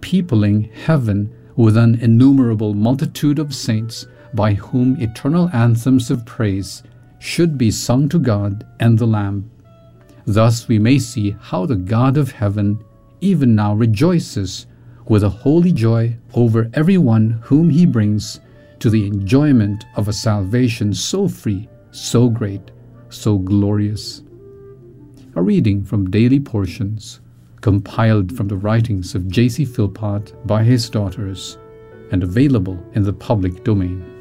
peopling heaven with an innumerable multitude of saints, by whom eternal anthems of praise should be sung to God and the Lamb. Thus we may see how the God of heaven even now rejoices with a holy joy over everyone whom he brings to the enjoyment of a salvation so free, so great, so glorious. A reading from Daily Portions, compiled from the writings of J.C. Philpott by his daughters, and available in the public domain.